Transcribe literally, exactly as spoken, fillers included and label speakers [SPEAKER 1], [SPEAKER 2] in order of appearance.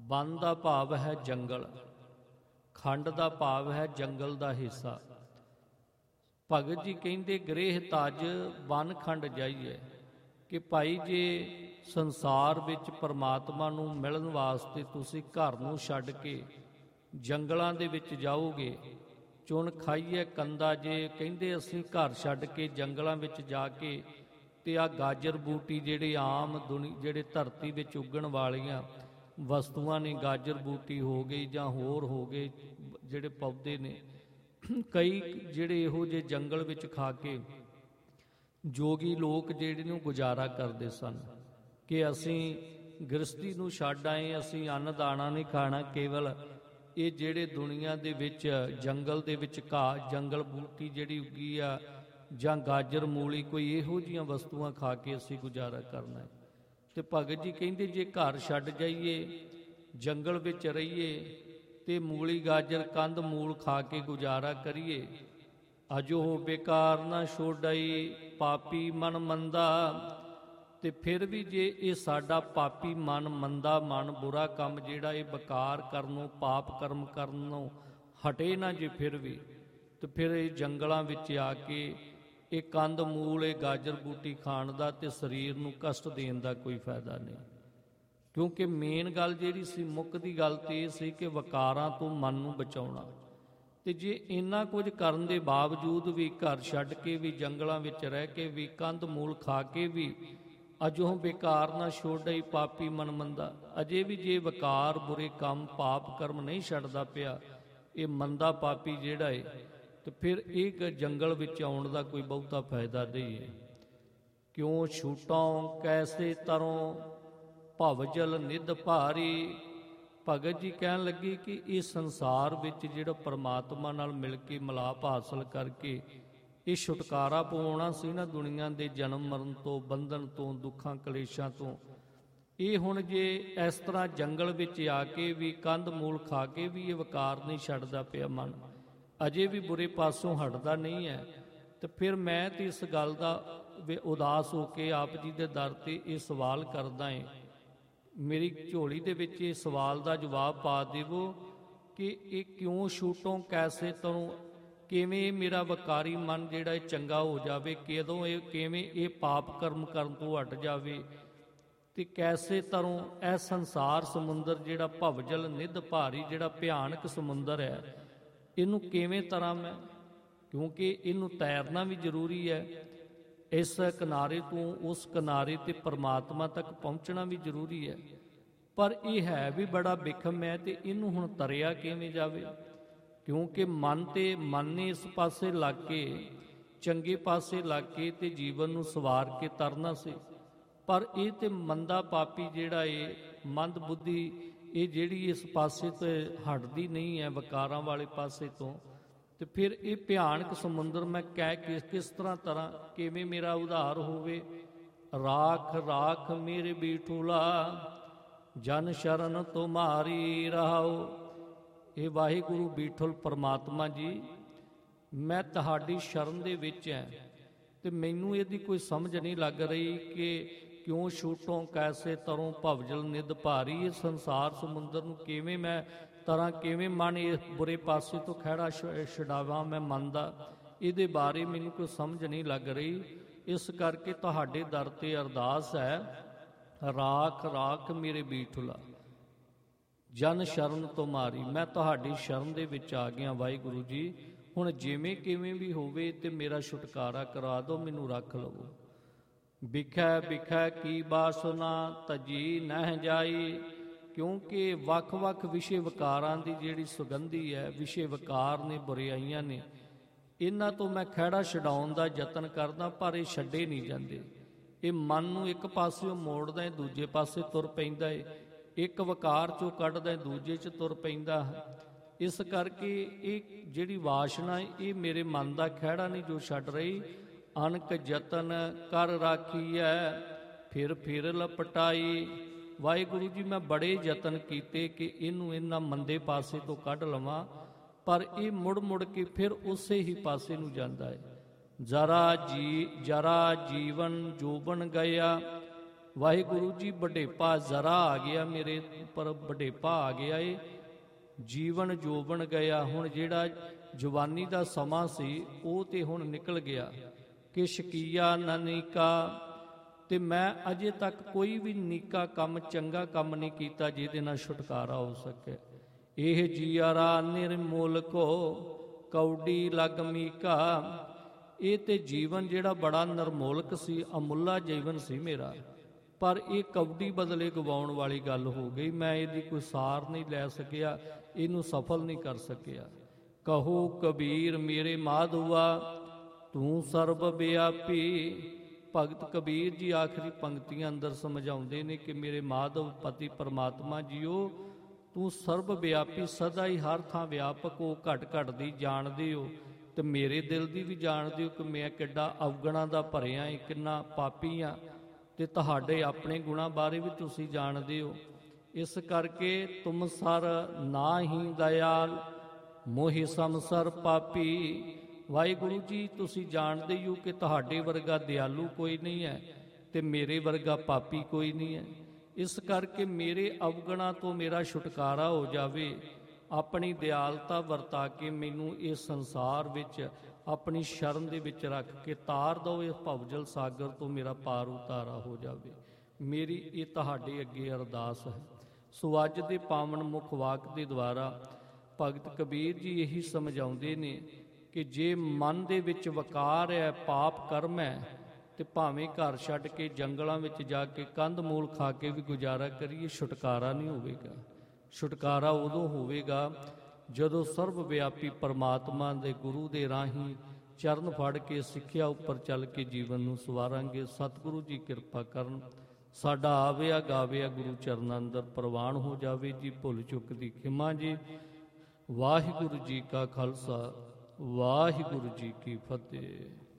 [SPEAKER 1] ਬਨ ਦਾ ਭਾਵ ਹੈ ਜੰਗਲ, ਖੰਡ ਦਾ ਭਾਵ ਹੈ ਜੰਗਲ ਦਾ ਹਿੱਸਾ। ਭਗਤ ਜੀ ਕਹਿੰਦੇ ਗ੍ਰਹਿ ਤਜ ਬਨ ਖੰਡ ਜਾਈਏ, ਕਿ ਭਾਈ ਜੇ ਸੰਸਾਰ ਵਿੱਚ ਪਰਮਾਤਮਾ ਨੂੰ ਮਿਲਣ ਵਾਸਤੇ ਤੁਸੀਂ ਘਰ ਨੂੰ ਛੱਡ ਕੇ ਜੰਗਲਾਂ ਦੇ ਵਿੱਚ ਜਾਓਗੇ, ਚੁਣ ਖਾਈਏ ਕੰਦਾ, ਜੇ ਕਹਿੰਦੇ ਅਸੀਂ ਘਰ ਛੱਡ ਕੇ ਜੰਗਲਾਂ ਵਿੱਚ ਜਾ ਕੇ ਤੇ ਆ ਗਾਜਰ ਬੂਟੀ ਜਿਹੜੇ ਆਮ ਦੁਨੀ ਜਿਹੜੇ ਧਰਤੀ ਵਿੱਚ ਉੱਗਣ ਵਾਲੀਆਂ ਵਸਤੂਆਂ ਨੇ, ਗਾਜਰ ਬੂਟੀ ਹੋ ਗਈ ਜਾਂ ਹੋਰ ਹੋ ਗਏ ਜਿਹੜੇ ਪੌਦੇ ਨੇ, ਕਈ ਜਿਹੜੇ ਇਹੋ ਜਿਹੇ ਜੰਗਲ ਵਿੱਚ ਖਾ ਕੇ ਜੋਗੀ ਲੋਕ ਜਿਹੜੇ ਨੂੰ ਗੁਜ਼ਾਰਾ ਕਰਦੇ ਸਨ ਕਿ ਅਸੀਂ ਗ੍ਰਸਤੀ ਨੂੰ ਛੱਡ ਆਏ, ਅਸੀਂ ਅੰਨ ਦਾਣਾ ਨਹੀਂ ਖਾਣਾ, ਕੇਵਲ ਇਹ ਜਿਹੜੇ ਦੁਨੀਆ ਦੇ ਵਿੱਚ ਜੰਗਲ ਦੇ ਵਿੱਚ ਘਾਹ ਜੰਗਲ ਬੂਟੀ ਜਿਹੜੀ ਉੱਗੀ ਆ ਜਾਂ ਗਾਜਰ ਮੂਲੀ ਕੋਈ ਇਹੋ ਜਿਹੀਆਂ ਵਸਤੂਆਂ ਖਾ ਕੇ ਅਸੀਂ ਗੁਜ਼ਾਰਾ ਕਰਨਾ ਹੈ। ਤੇ ਭਗਤ ਜੀ ਕਹਿੰਦੇ ਜੇ ਘਰ ਛੱਡ ਜਾਈਏ, ਜੰਗਲ ਵਿੱਚ ਰਹੀਏ ਤੇ ਮੂਲੀ ਗਾਜਰ ਕੰਦ ਮੂਲ ਖਾ ਕੇ ਗੁਜ਼ਾਰਾ ਕਰੀਏ, ਅਜੋ ਹੋ ਬੇਕਾਰ ਨਾ ਛੋੜਾਈ ਪਾਪੀ ਮਨ ਮੰਦਾ, ਤੇ ਫਿਰ ਵੀ ਜੇ ਇਹ ਸਾਡਾ ਪਾਪੀ ਮਨ, ਮੰਦਾ ਮਨ, ਬੁਰਾ ਕੰਮ ਜਿਹੜਾ ਇਹ ਬੇਕਾਰ ਕਰਨੋਂ, ਪਾਪ ਕਰਮ ਕਰਨੋਂ ਹਟੇ ਨਾ ਜੇ ਫਿਰ ਵੀ, ਤੇ ਫਿਰ ਇਹ ਜੰਗਲਾਂ ਵਿੱਚ ਆ ਕੇ ਇਹ ਕੰਦ ਮੂਲ, ਇਹ ਗਾਜਰ ਬੂਟੀ ਖਾਣ ਦਾ ਤੇ ਸਰੀਰ ਨੂੰ ਕਸ਼ਟ ਦੇਣ ਦਾ ਕੋਈ ਫਾਇਦਾ ਨਹੀਂ। ਕਿਉਂਕਿ ਮੇਨ ਗੱਲ ਜਿਹੜੀ ਸੀ, ਮੁੱਖ ਦੀ ਗੱਲ ਤੇ ਇਹ ਸੀ ਕਿ ਵਕਾਰਾਂ ਤੋਂ ਮਨ ਨੂੰ ਬਚਾਉਣਾ। ਤੇ ਜੇ ਇੰਨਾ ਕੁਝ ਕਰਨ ਦੇ ਬਾਵਜੂਦ ਵੀ ਘਰ ਛੱਡ ਕੇ ਵੀ ਜੰਗਲਾਂ ਵਿੱਚ ਰਹਿ ਕੇ ਵੀ ਕੰਦ ਮੂਲ ਖਾ ਕੇ ਵੀ ਅਜੋਂ ਬੇਕਾਰ ਨਾ ਛੋੜਈ ਪਾਪੀ ਮਨ ਮੰਦਾ, ਅਜੇ ਵੀ ਜੇ ਵਕਾਰ ਬੁਰੇ ਕੰਮ ਪਾਪ ਕਰਮ ਨਹੀਂ ਛੱਡਦਾ ਪਿਆ ਇਹ ਮੰਦਾ ਪਾਪੀ ਜਿਹੜਾ ਏ, ਤੇ ਫਿਰ ਇਹ ਜੰਗਲ ਵਿੱਚ ਆਉਣ ਦਾ ਕੋਈ ਬਹੁਤਾ ਫਾਇਦਾ ਨਹੀਂ ਹੈ। ਕਿਉਂ ਛੂਟੋਂ ਕੈਸੇ ਤਰੋਂ ਭਵ ਜਲ ਨਿਧ ਭਾਰੀ। ਭਗਤ ਜੀ ਕਹਿਣ ਲੱਗੇ ਕਿ ਇਹ ਸੰਸਾਰ ਵਿੱਚ ਜਿਹੜਾ ਪਰਮਾਤਮਾ ਨਾਲ ਮਿਲ ਕੇ ਮਿਲਾਪ ਹਾਸਲ ਕਰਕੇ ਇਹ ਛੁਟਕਾਰਾ ਪਾਉਣਾ ਸੀ ਨਾ ਦੁਨੀਆ ਦੇ ਜਨਮ ਮਰਨ ਤੋਂ, ਬੰਧਨ ਤੋਂ, ਦੁੱਖਾਂ ਕਲੇਸ਼ਾਂ ਤੋਂ, ਇਹ ਹੁਣ ਜੇ ਇਸ ਤਰ੍ਹਾਂ ਜੰਗਲ ਵਿੱਚ ਆ ਕੇ ਵੀ ਕੰਦ ਮੂਲ ਖਾ ਕੇ ਵੀ ਇਹ ਵਕਾਰ ਨਹੀਂ ਛੱਡਦਾ ਪਿਆ ਮਨ, ਅਜੇ ਵੀ ਬੁਰੇ ਪਾਸੋਂ ਹਟਦਾ ਨਹੀਂ ਹੈ, ਤੇ ਫਿਰ ਮੈਂ ਤੇ ਇਸ ਗੱਲ ਦਾ ਉਦਾਸ ਹੋ ਕੇ ਆਪ ਜੀ ਦੇ ਦਰ ਤੇ ਇਹ ਸਵਾਲ ਕਰਦਾ ਏ, ਮੇਰੀ ਝੋਲੀ ਦੇ ਵਿੱਚ ਇਹ ਸਵਾਲ ਦਾ ਜਵਾਬ ਪਾ ਦੇਵੋ ਕਿ ਇਹ ਕਿਉਂ ਛੂਟੋਂ ਕੈਸੇ ਤਰੋਂ, ਕਿਵੇਂ ਮੇਰਾ ਵਕਾਰੀ ਮਨ ਜਿਹੜਾ ਇਹ ਚੰਗਾ ਹੋ ਜਾਵੇ, ਕਦੋਂ ਇਹ ਕਿਵੇਂ ਇਹ ਪਾਪ ਕਰਮ ਕਰਨ ਤੋਂ ਹਟ ਜਾਵੇ, ਤੇ ਕੈਸੇ ਤਰੋਂ ਇਹ ਸੰਸਾਰ ਸਮੁੰਦਰ ਜਿਹੜਾ ਭਵਜਲ ਨਿਧ ਭਾਰੀ ਜਿਹੜਾ ਭਿਆਨਕ ਸਮੁੰਦਰ ਹੈ, ਇਹਨੂੰ ਕਿਵੇਂ ਤਰ੍ਹਾਂ ਮੈਂ, ਕਿਉਂਕਿ ਇਹਨੂੰ ਤੈਰਨਾ ਵੀ ਜ਼ਰੂਰੀ ਹੈ, ਇਸ ਕਿਨਾਰੇ ਤੋਂ ਉਸ ਕਿਨਾਰੇ ਤੇ ਪਰਮਾਤਮਾ ਤੱਕ ਪਹੁੰਚਣਾ ਵੀ ਜ਼ਰੂਰੀ ਹੈ, ਪਰ ਇਹ ਹੈ ਵੀ ਬੜਾ ਬਿਖਮ ਹੈ, ਤੇ ਇਹਨੂੰ ਹੁਣ ਤਰਿਆ ਕਿਵੇਂ ਜਾਵੇ। ਕਿਉਂਕਿ ਮਨ ਤੇ ਮਨ ਨੇ ਇਸ ਪਾਸੇ ਲੱਗ ਕੇ, ਚੰਗੇ ਪਾਸੇ ਲੱਗ ਕੇ ਤੇ ਜੀਵਨ ਨੂੰ ਸਵਾਰ ਕੇ ਤਰਨਾ ਸੀ, ਪਰ ਇਹ ਤੇ ਮੰਦਾ ਪਾਪੀ ਜਿਹੜਾ ਏ, ਮੰਦ ਬੁੱਧੀ, ਇਹ ਜਿਹੜੀ ਇਸ ਪਾਸੇ ਤੋਂ ਹਟਦੀ ਨਹੀਂ ਹੈ ਵਕਾਰਾਂ ਵਾਲੇ ਪਾਸੇ ਤੋਂ, ਤੇ ਫਿਰ ਇਹ ਭਿਆਨਕ ਸਮੁੰਦਰ ਮੈਂ ਕਹਿ ਕਿਸ ਕਿਸ ਤਰ੍ਹਾਂ ਤਰ੍ਹਾਂ ਕਿਵੇਂ ਮੇਰਾ ਉਧਾਰ ਹੋਵੇ। ਰਾਖ ਰਾਖ ਮੇਰੇ ਬੀਠੂਲਾ ਜਨ ਸ਼ਰਨ ਤੁਮਾਰੀ ਰਹਾਓ। ਇਹ ਵਾਹਿਗੁਰੂ ਬੀਠਲ ਪਰਮਾਤਮਾ ਜੀ, ਮੈਂ ਤੁਹਾਡੀ ਸ਼ਰਨ ਦੇ ਵਿੱਚ ਹਾਂ, ਤੇ ਮੈਨੂੰ ਇਹਦੀ ਕੋਈ ਸਮਝ ਨਹੀਂ ਲੱਗ ਰਹੀ ਕਿ ਕਿਉਂ ਛੂਟੋਂ ਕੈਸੇ ਤਰੋਂ ਭਵਜਲ ਨਿਧ ਭਾਰੀ, ਇਹ ਸੰਸਾਰ ਸਮੁੰਦਰ ਨੂੰ ਕਿਵੇਂ ਮੈਂ ਤਰ੍ਹਾਂ, ਕਿਵੇਂ ਮਨ ਇਸ ਬੁਰੇ ਪਾਸੇ ਤੋਂ ਖਹਿੜਾ ਛਡਾਵਾਂ ਮੈਂ ਮਨ ਦਾ, ਇਹਦੇ ਬਾਰੇ ਮੈਨੂੰ ਕੋਈ ਸਮਝ ਨਹੀਂ ਲੱਗ ਰਹੀ। ਇਸ ਕਰਕੇ ਤੁਹਾਡੇ ਦਰ ਤੇ ਅਰਦਾਸ ਹੈ, ਰਾਖ ਰਾਖ ਮੇਰੇ ਬੀਠੁਲਾ ਜਨ ਸ਼ਰਨ ਤੁਮਾਰੀ, ਮੈਂ ਤੁਹਾਡੀ ਸ਼ਰਨ ਦੇ ਵਿੱਚ ਆ ਗਿਆ ਵਾਹਿਗੁਰੂ ਜੀ, ਹੁਣ ਜਿਵੇਂ ਕਿਵੇਂ ਵੀ ਹੋਵੇ ਤੇ ਮੇਰਾ ਛੁਟਕਾਰਾ ਕਰਾ ਦਿਓ, ਮੈਨੂੰ ਰੱਖ ਲਵੋ। ਬਿਖੈ ਬਿਖੈ ਕੀ ਬਾਸਨਾ ਤਜੀ ਨਹਿ ਜਾਈ। ਕਿਉਂਕਿ ਵੱਖ ਵੱਖ ਵਿਸ਼ੇ ਵਕਾਰਾਂ ਦੀ ਜਿਹੜੀ ਸੁਗੰਧੀ ਹੈ, ਵਿਸ਼ੇ ਵਕਾਰ ਨੇ, ਬੁਰਾਈਆਂ ਨੇ, ਇਹਨਾਂ ਤੋਂ ਮੈਂ ਖਹਿੜਾ ਛਡਾਉਣ ਦਾ ਯਤਨ ਕਰਦਾ, ਪਰ ਇਹ ਛੱਡੇ ਨਹੀਂ ਜਾਂਦੇ। ਇਹ ਮਨ ਨੂੰ ਇੱਕ ਪਾਸਿਓਂ ਮੋੜਦਾ, ਦੂਜੇ ਪਾਸੇ ਤੁਰ ਪੈਂਦਾ ਏ, ਇੱਕ ਵਕਾਰ ਚੋਂ ਕੱਢਦਾ, ਦੂਜੇ 'ਚ ਤੁਰ ਪੈਂਦਾ ਹੈ। ਇਸ ਕਰਕੇ ਇਹ ਜਿਹੜੀ ਵਾਸ਼ਨਾ ਇਹ ਮੇਰੇ ਮਨ ਦਾ ਖਹਿੜਾ ਨਹੀਂ ਜੋ ਛੱਡ ਰਹੀ। ਅਨਕ ਯਤਨ ਕਰ ਰਾਖੀਐ ਫਿਰ ਫਿਰ ਲਪਟਾਈ। ਵਾਹਿਗੁਰੂ ਜੀ, ਮੈਂ ਬੜੇ ਯਤਨ ਕੀਤੇ ਕਿ ਇਹਨੂੰ ਇਹਨਾਂ ਮੰਦੇ ਪਾਸੇ ਤੋਂ ਕੱਢ ਲਵਾਂ, ਪਰ ਇਹ ਮੁੜ ਮੁੜ ਕੇ ਫਿਰ ਉਸੇ ਹੀ ਪਾਸੇ ਨੂੰ ਜਾਂਦਾ ਹੈ। ਜਰਾ ਜੀ ਜਰਾ ਜੀਵਨ ਜੋਬਨ ਗਿਆ ਵਾਹਿਗੁਰੂ ਜੀ ਵਡੇਪਾ ਜ਼ਰਾ ਆ ਗਿਆ ਮੇਰੇ ਉੱਪਰ, ਵਡੇਪਾ ਆ ਗਿਆ ਏ, ਜੀਵਨ ਜੋਬਨ ਗਿਆ। ਹੁਣ ਜਿਹੜਾ ਜਵਾਨੀ ਦਾ ਸਮਾਂ ਸੀ ਉਹ ਤੇ ਹੁਣ ਨਿਕਲ ਗਿਆ। ਕਿ ਸ਼ਕੀਆ ਨਾ ਨੀਕਾ, ਤੇ ਮੈਂ ਅਜੇ ਤੱਕ ਕੋਈ ਵੀ ਨੀਕਾ ਕੰਮ, ਚੰਗਾ ਕੰਮ ਨਹੀਂ ਕੀਤਾ ਜਿਹਦੇ ਨਾਲ ਛੁਟਕਾਰਾ ਹੋ ਸਕੇ। ਇਹ ਜੀਆਰਾ ਨਿਰਮੋਲ ਕੋ ਕੌਡੀ ਲਗ ਮੀਕਾ, ਇਹ ਤੇ ਜੀਵਨ ਜਿਹੜਾ ਬੜਾ ਨਿਰਮੋਲਕ ਸੀ, ਅਮੁੱਲਾ ਜੀਵਨ ਸੀ ਮੇਰਾ, ਪਰ ਇਹ ਕੌਡੀ ਬਦਲੇ ਗਵਾਉਣ ਵਾਲੀ ਗੱਲ ਹੋ ਗਈ। ਮੈਂ ਇਹਦੀ ਕੋਈ ਸਾਰ ਨਹੀਂ ਲੈ ਸਕਿਆ, ਇਹਨੂੰ ਸਫਲ ਨਹੀਂ ਕਰ ਸਕਿਆ। ਕਹੋ ਕਬੀਰ ਮੇਰੇ ਮਾਧਵਾ ਤੂੰ ਸਰਬ ਵਿਆਪੀ। ਭਗਤ ਕਬੀਰ ਜੀ ਆਖਰੀ ਪੰਕਤੀਆਂ ਅੰਦਰ ਸਮਝਾਉਂਦੇ ਨੇ ਕਿ ਮੇਰੇ ਮਾਧਵ ਪਤੀ ਪਰਮਾਤਮਾ ਜੀਓ, ਤੂੰ ਸਰਬ ਵਿਆਪੀ, ਸਦਾ ਹੀ ਹਰ ਥਾਂ ਵਿਆਪਕ ਹੋ, ਘਟ ਘਟ ਦੀ ਜਾਣਦੇ ਹੋ, ਤੇ ਮੇਰੇ ਦਿਲ ਦੀ ਵੀ ਜਾਣਦੇ ਹੋ ਕਿ ਮੈਂ ਕਿੱਡਾ ਅਵਗੁਣਾਂ ਦਾ ਭਰਿਆ ਏ, ਕਿੰਨਾ ਪਾਪੀ ਆ, ਤੇ ਤੁਹਾਡੇ ਆਪਣੇ ਗੁਣਾਂ ਬਾਰੇ ਵੀ ਤੁਸੀਂ ਜਾਣਦੇ ਹੋ। ਇਸ ਕਰਕੇ ਤੁਮ ਸਰ ਨਾ ਹੀ ਦਇਆਲ ਮੋਹਿ ਸੰਸਰ ਪਾਪੀ। ਵਾਹਿਗੁਰੂ ਜੀ ਤੁਸੀਂ ਜਾਣਦੇ ਹੋ ਕਿ ਤੁਹਾਡੇ ਵਰਗਾ ਦਿਆਲੂ ਕੋਈ ਨਹੀਂ ਹੈ ਤੇ ਮੇਰੇ ਵਰਗਾ ਪਾਪੀ ਕੋਈ ਨਹੀਂ ਹੈ। ਇਸ ਕਰਕੇ ਮੇਰੇ ਅਵਗੁਣਾਂ ਤੋਂ ਮੇਰਾ ਛੁਟਕਾਰਾ ਹੋ ਜਾਵੇ। ਆਪਣੀ ਦਿਆਲਤਾ ਵਰਤਾ ਕੇ ਮੈਨੂੰ ਇਸ ਸੰਸਾਰ ਵਿੱਚ ਆਪਣੀ ਸ਼ਰਨ ਦੇ ਵਿੱਚ ਰੱਖ ਕੇ ਤਾਰ ਦਿਓ, ਇਸ ਭਵਜਲ ਸਾਗਰ ਤੋਂ ਮੇਰਾ ਪਾਰ ਉਤਾਰਾ ਹੋ ਜਾਵੇ। ਮੇਰੀ ਇਹ ਤੁਹਾਡੇ ਅੱਗੇ ਅਰਦਾਸ ਹੈ। ਸੋ ਅੱਜ ਦੇ ਪਾਵਨ ਮੁਖ ਵਾਕ ਦੇ ਦੁਆਰਾ ਭਗਤ ਕਬੀਰ ਜੀ ਇਹੀ ਸਮਝਾਉਂਦੇ ਨੇ ਕਿ ਜੇ ਮਨ ਦੇ ਵਿੱਚ ਵਕਾਰ ਹੈ, ਪਾਪ ਕਰਮ ਹੈ, ਤੇ ਭਾਵੇਂ ਘਰ ਛੱਡ ਕੇ ਜੰਗਲਾਂ ਵਿੱਚ ਜਾ ਕੇ ਕੰਧ ਮੂਲ ਖਾ ਕੇ ਵੀ ਗੁਜ਼ਾਰਾ ਕਰੀਏ, ਛੁਟਕਾਰਾ ਨਹੀਂ ਹੋਵੇਗਾ। ਛੁਟਕਾਰਾ ਉਦੋਂ ਹੋਵੇਗਾ ਜਦੋਂ ਸਰਬ ਵਿਆਪੀ ਪਰਮਾਤਮਾ ਦੇ ਗੁਰੂ ਦੇ ਰਾਹੀਂ ਚਰਨ ਫੜ ਕੇ ਸਿੱਖਿਆ ਉੱਪਰ ਚੱਲ ਕੇ ਜੀਵਨ ਨੂੰ ਸਵਾਰਾਂਗੇ। ਸਤਿਗੁਰੂ ਜੀ ਕਿਰਪਾ ਕਰਨ, ਸਾਡਾ ਆਵਿਆ ਗਾਵਿਆ ਗੁਰੂ ਚਰਨਾਂ ਅੰਦਰ ਪ੍ਰਵਾਨ ਹੋ ਜਾਵੇ ਜੀ। ਭੁੱਲ ਚੁੱਕ ਦੀ ਖਿਮਾ ਜੀ। ਵਾਹਿਗੁਰੂ ਜੀ ਕਾ ਖਾਲਸਾ, ਵਾਹਿਗੁਰੂ ਜੀ ਕੀ ਫਤਿਹ।